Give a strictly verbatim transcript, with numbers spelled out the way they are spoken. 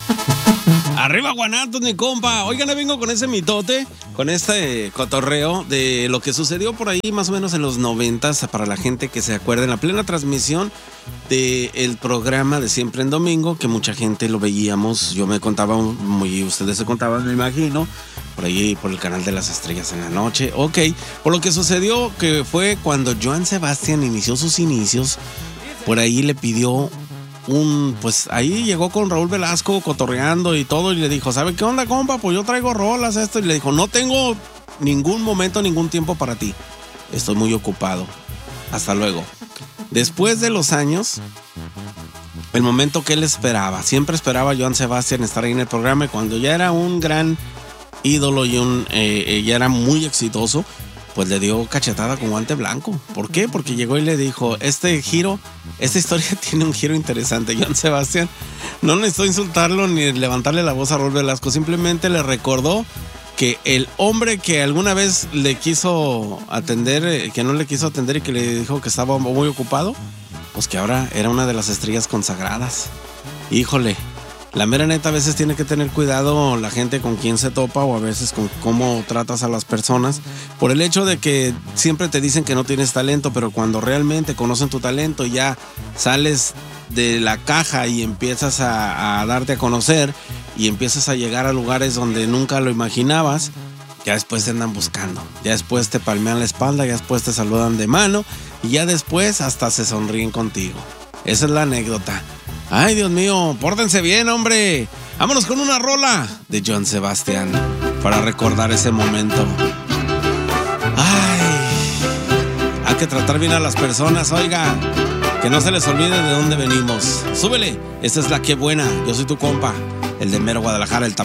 Arriba Guanatos, mi compa. Oigan, vengo con ese mitote, con este cotorreo de lo que sucedió por ahí más o menos en los noventas, para la gente que se acuerda, en la plena transmisión del programa de Siempre en Domingo, que mucha gente lo veíamos. Yo me contaba, muy ustedes se contaban, me imagino, por ahí por el canal de las estrellas en la noche. Ok, por lo que sucedió, que fue cuando Joan Sebastián inició sus inicios, por ahí le pidió un, pues ahí llegó con Raúl Velasco cotorreando y todo, y le dijo, ¿sabe qué onda, compa? Pues yo traigo rolas, esto, y le dijo, no tengo ningún momento, ningún tiempo para ti, estoy muy ocupado, hasta luego. Después de los años, el momento que él esperaba, siempre esperaba Joan Sebastián estar ahí en el programa, y cuando ya era un gran ídolo y un eh, ya era muy exitoso, pues le dio cachetada con guante blanco. ¿Por qué? Porque llegó y le dijo, este giro, esta historia tiene un giro interesante. Joan Sebastián no necesitó insultarlo ni levantarle la voz a Raúl Velasco, simplemente le recordó que el hombre que alguna vez le quiso atender, que no le quiso atender y que le dijo que estaba muy ocupado, pues que ahora era una de las estrellas consagradas. Híjole, la mera neta, a veces tiene que tener cuidado la gente con quien se topa, o a veces con cómo tratas a las personas, por el hecho de que siempre te dicen que no tienes talento, pero cuando realmente conocen tu talento y ya sales de la caja y empiezas a, a darte a conocer y empiezas a llegar a lugares donde nunca lo imaginabas, ya después te andan buscando, ya después te palmean la espalda, ya después te saludan de mano y ya después hasta se sonríen contigo. Esa es la anécdota. Ay, Dios mío, pórtense bien, hombre. Vámonos con una rola de Joan Sebastián para recordar ese momento. Ay, hay que tratar bien a las personas, oiga, que no se les olvide de dónde venimos. Súbele, esta es la que buena. Yo soy tu compa, el de Mero Guadalajara, el tapón.